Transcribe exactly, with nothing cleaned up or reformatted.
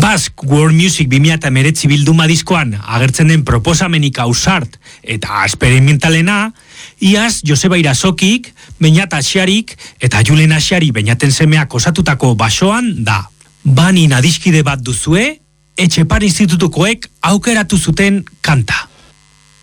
Basque World Music bi mila hemeretzi bilduma diskoan agertzen den proposamenik ausart eta esperimentalena, iaz Joseba Irasokik, Beñat Asiarik eta Julen Asiari Beñaten semeak osatutako basoan da. Banin adiskide bat duzue, Etxepare institutukoek aukeratu zuten kanta.